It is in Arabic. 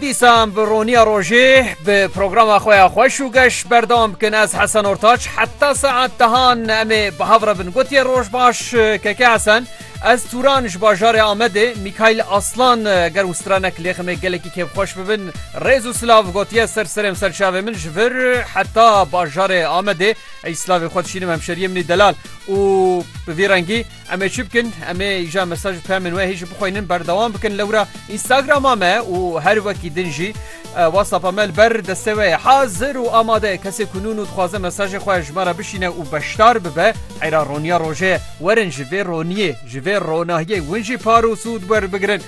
دیسان به رونیا روژه به پروگرام خواه خوش و گشت بردام بکن از حسن ارتاج حتی ساعت دهان امی به هفره بن گوتی روش باش که حسن از تورانش باجار آمده میکایل اصلان گر وسترانک لیخمه گلکی که خوش ببین ریز و سلاو گوتیه سرم سرچاوه من جور حتی باجار آمده ای سلاو خودشینم همشریه منی دلال و بویرنگی اما چی بکن اما ایجا مساج پیامن و هیچ بخوینن بردوام بکن لورا اینستاگرام همه و هر وکی دنجی واتساپ عمل بر دستوی حاضر و آماده کسی کنون و دخوازه مساج خواه جمارا بشینه و بشتار ببه ایرا رونیا روژه ورن جوه رونیه جوه روناهیه ونجی پارو سود بر بگرن